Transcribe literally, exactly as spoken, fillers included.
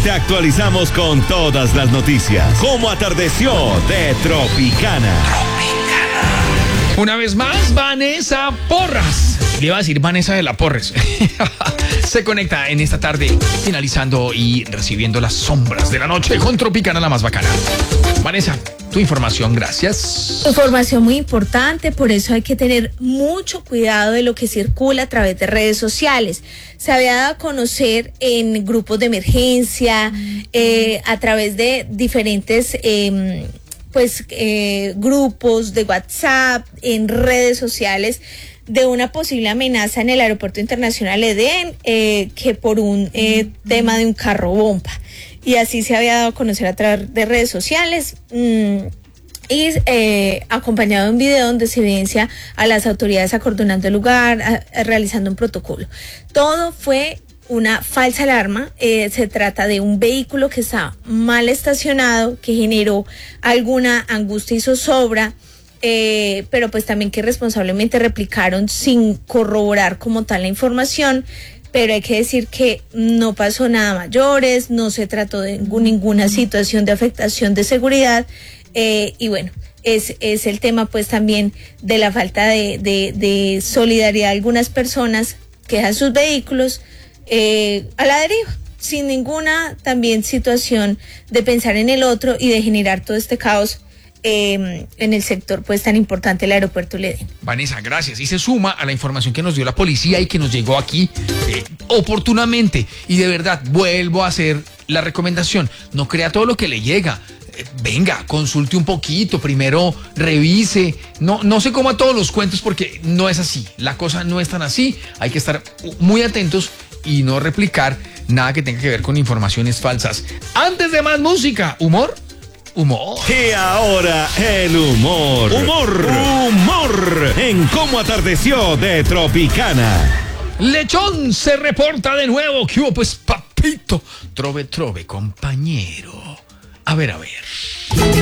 Te actualizamos con todas las noticias. Cómo atardeció de Tropicana. Una vez más, Vanessa Porras. Le iba a decir Vanessa de la Porres. Se conecta en esta tarde, finalizando y recibiendo las sombras de la noche con Tropicana, la más bacana. Vanessa, tu información, gracias. Información muy importante, por eso hay que tener mucho cuidado de lo que circula a través de redes sociales. Se había dado a conocer en grupos de emergencia, eh, a través de diferentes eh, pues eh, grupos de WhatsApp, en redes sociales, de una posible amenaza en el Aeropuerto Internacional Edén, eh, que por un eh, tema de un carro bomba. Y así se había dado a conocer a través de redes sociales. Mmm, y eh, acompañado de un video donde se evidencia a las autoridades acordonando el lugar, a, a, realizando un protocolo. Todo fue una falsa alarma. Eh, se trata de un vehículo que está mal estacionado, que generó alguna angustia y zozobra, eh, pero pues también que responsablemente replicaron sin corroborar como tal la información. Pero hay que decir que no pasó nada mayores, no se trató de ninguna situación de afectación de seguridad, eh, y bueno, es, es el tema pues también de la falta de, de, de solidaridad de algunas personas que dejan sus vehículos eh, a la deriva, sin ninguna también situación de pensar en el otro y de generar todo este caos Eh, en el sector pues tan importante del aeropuerto Edén. Vanessa, gracias. Y se suma a la información que nos dio la policía y que nos llegó aquí eh, oportunamente. Y de verdad, vuelvo a hacer la recomendación. No crea todo lo que le llega. Eh, venga, consulte un poquito, primero revise. No, no se coma todos los cuentos porque no es así. La cosa no es tan así. Hay que estar muy atentos y no replicar nada que tenga que ver con informaciones falsas. Antes de más música, humor. Humor. Y ahora el humor. Humor. Humor. En Cómo atardeció de Tropicana. Lechón se reporta de nuevo. ¿Qué hubo, pues, papito? Trove, trove, compañero. A ver, a ver.